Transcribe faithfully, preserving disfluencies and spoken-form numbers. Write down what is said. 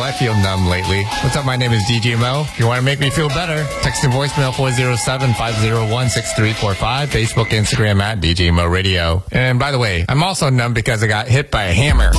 I feel numb lately. What's up? My name is D J Mo. If you want to make me feel better, text and voicemail four oh seven, five oh one, six three four five. Facebook, Instagram at D J Mo Radio. And by the way, I'm also numb because I got hit by a hammer.